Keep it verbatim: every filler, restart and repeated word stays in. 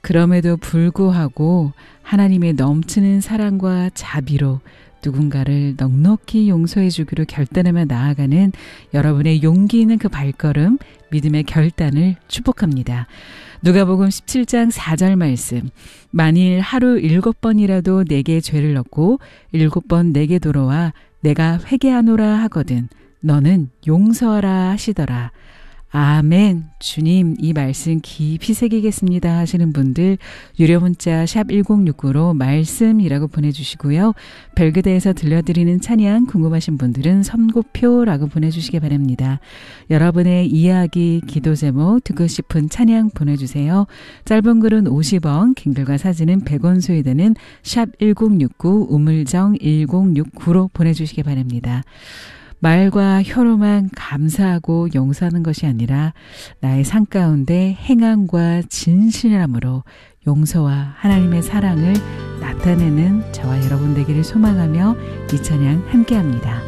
그럼에도 불구하고 하나님의 넘치는 사랑과 자비로 누군가를 넉넉히 용서해 주기로 결단하며 나아가는 여러분의 용기 있는 그 발걸음, 믿음의 결단을 축복합니다. 누가복음 십칠 장 사 절 말씀. 만일 하루 일곱 번이라도 내게 죄를 넣고 일곱 번 내게 돌아와 내가 회개하노라 하거든 너는 용서하라 하시더라. 아멘. 주님, 이 말씀 깊이 새기겠습니다 하시는 분들 유료 문자 샵 일공육구로 말씀이라고 보내주시고요. 별그대에서 들려드리는 찬양 궁금하신 분들은 선고표라고 보내주시기 바랍니다. 여러분의 이야기, 기도 제목, 듣고 싶은 찬양 보내주세요. 짧은 글은 오십 원, 긴 글과 사진은 백 원 소요되는 샵 일공육구 우물정 일공육구로 보내주시기 바랍니다. 말과 혀로만 감사하고 용서하는 것이 아니라 나의 삶 가운데 행함과 진실함으로 용서와 하나님의 사랑을 나타내는 저와 여러분 되기를 소망하며 이 찬양 함께합니다.